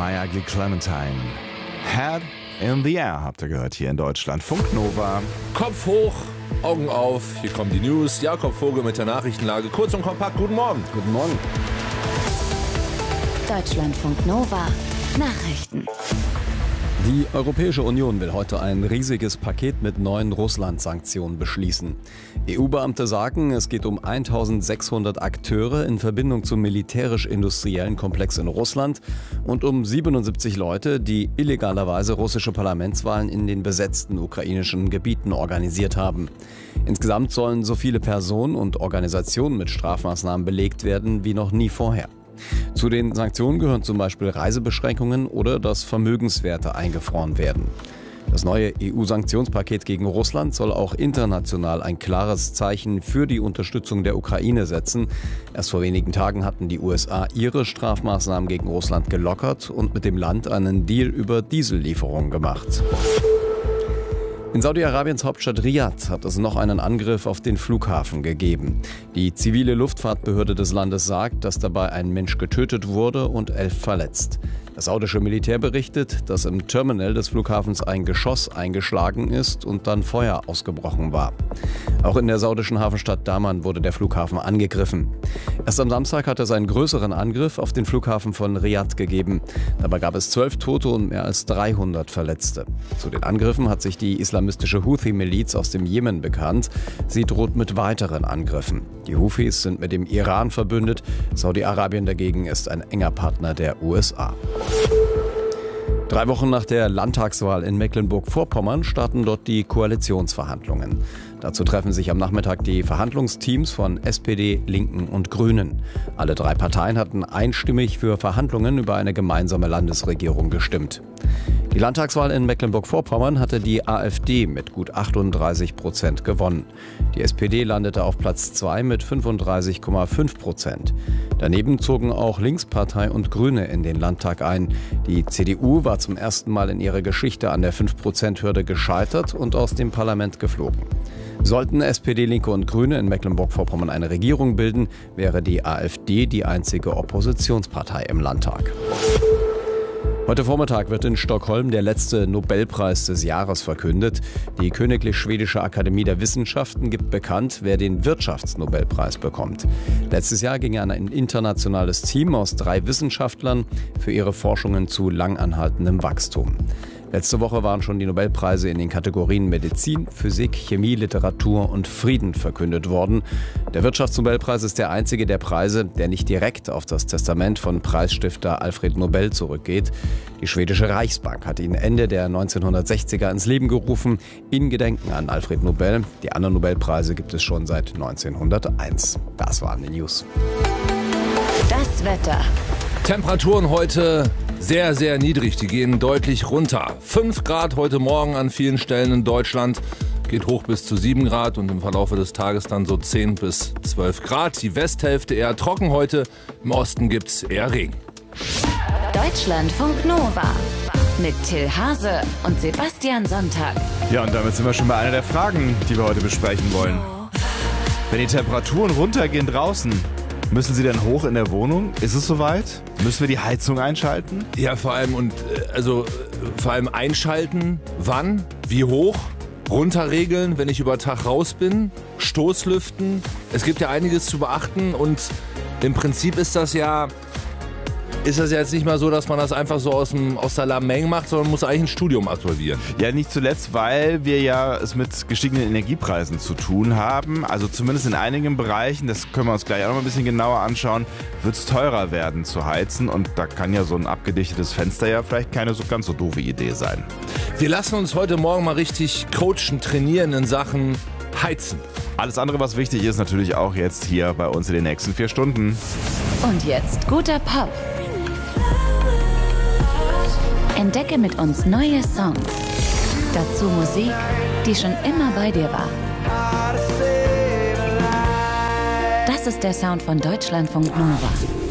My Ugly Clementine. Head in the Air habt ihr gehört hier in Deutschland. Funk Nova. Kopf hoch, Augen auf, hier kommen die News. Jakob Vogel mit der Nachrichtenlage. Kurz und kompakt, guten Morgen. Guten Morgen. Deutschlandfunk Nova. Nachrichten. Die Europäische Union will heute ein riesiges Paket mit neuen Russland-Sanktionen beschließen. EU-Beamte sagen, es geht um 1600 Akteure in Verbindung zum militärisch-industriellen Komplex in Russland und um 77 Leute, die illegalerweise russische Parlamentswahlen in den besetzten ukrainischen Gebieten organisiert haben. Insgesamt sollen so viele Personen und Organisationen mit Strafmaßnahmen belegt werden wie noch nie vorher. Zu den Sanktionen gehören zum Beispiel Reisebeschränkungen oder dass Vermögenswerte eingefroren werden. Das neue EU-Sanktionspaket gegen Russland soll auch international ein klares Zeichen für die Unterstützung der Ukraine setzen. Erst vor wenigen Tagen hatten die USA ihre Strafmaßnahmen gegen Russland gelockert und mit dem Land einen Deal über Diesellieferungen gemacht. In Saudi-Arabiens Hauptstadt Riad hat es noch einen Angriff auf den Flughafen gegeben. Die zivile Luftfahrtbehörde des Landes sagt, dass dabei ein Mensch getötet wurde und 11 verletzt. Das saudische Militär berichtet, dass im Terminal des Flughafens ein Geschoss eingeschlagen ist und dann Feuer ausgebrochen war. Auch in der saudischen Hafenstadt Daman wurde der Flughafen angegriffen. Erst am Samstag hat es einen größeren Angriff auf den Flughafen von Riad gegeben. Dabei gab es 12 Tote und mehr als 300 Verletzte. Zu den Angriffen hat sich die islamistische Houthi-Miliz aus dem Jemen bekannt. Sie droht mit weiteren Angriffen. Die Houthis sind mit dem Iran verbündet. Saudi-Arabien dagegen ist ein enger Partner der USA. 3 Wochen nach der Landtagswahl in Mecklenburg-Vorpommern starten dort die Koalitionsverhandlungen. Dazu treffen sich am Nachmittag die Verhandlungsteams von SPD, Linken und Grünen. Alle 3 Parteien hatten einstimmig für Verhandlungen über eine gemeinsame Landesregierung gestimmt. Die Landtagswahl in Mecklenburg-Vorpommern hatte die AfD mit gut 38% gewonnen. Die SPD landete auf Platz 2 mit 35,5%. Daneben zogen auch Linkspartei und Grüne in den Landtag ein. Die CDU war zum ersten Mal in ihrer Geschichte an der 5%-Hürde gescheitert und aus dem Parlament geflogen. Sollten SPD, Linke und Grüne in Mecklenburg-Vorpommern eine Regierung bilden, wäre die AfD die einzige Oppositionspartei im Landtag. Heute Vormittag wird in Stockholm der letzte Nobelpreis des Jahres verkündet. Die Königlich Schwedische Akademie der Wissenschaften gibt bekannt, wer den Wirtschaftsnobelpreis bekommt. Letztes Jahr ging an ein internationales Team aus 3 Wissenschaftlern für ihre Forschungen zu langanhaltendem Wachstum. Letzte Woche waren schon die Nobelpreise in den Kategorien Medizin, Physik, Chemie, Literatur und Frieden verkündet worden. Der Wirtschaftsnobelpreis ist der einzige der Preise, der nicht direkt auf das Testament von Preisstifter Alfred Nobel zurückgeht. Die schwedische Reichsbank hat ihn Ende der 1960er ins Leben gerufen, in Gedenken an Alfred Nobel. Die anderen Nobelpreise gibt es schon seit 1901. Das waren die News. Das Wetter. Temperaturen heute sehr, sehr niedrig. Die gehen deutlich runter. 5 Grad heute Morgen an vielen Stellen in Deutschland. Geht hoch bis zu 7 Grad und im Verlauf des Tages dann so 10 bis 12 Grad. Die Westhälfte eher trocken heute. Im Osten gibt's eher Regen. Deutschlandfunk Nova. Mit Till Hase und Sebastian Sonntag. Ja, und damit sind wir schon bei einer der Fragen, die wir heute besprechen wollen. Wenn die Temperaturen runtergehen draußen, müssen sie dann hoch in der Wohnung? Ist es soweit? Müssen wir die Heizung einschalten? Ja, vor allem einschalten. Wann? Wie hoch? Runterregeln, wenn ich über Tag raus bin? Stoßlüften? Es gibt ja einiges zu beachten und im Prinzip ist das ja jetzt nicht mal so, dass man das einfach so aus der Lameng macht, sondern muss eigentlich ein Studium absolvieren. Ja, nicht zuletzt, weil wir ja es mit gestiegenen Energiepreisen zu tun haben. Also zumindest in einigen Bereichen, das können wir uns gleich auch noch ein bisschen genauer anschauen, wird es teurer werden zu heizen. Und da kann ja so ein abgedichtetes Fenster ja vielleicht keine so ganz so doofe Idee sein. Wir lassen uns heute Morgen mal richtig coachen, trainieren in Sachen Heizen. Alles andere, was wichtig ist, natürlich auch jetzt hier bei uns in den nächsten 4 Stunden. Und jetzt guter Pop. Entdecke mit uns neue Songs. Dazu Musik, die schon immer bei dir war. Das ist der Sound von Deutschlandfunk Nova.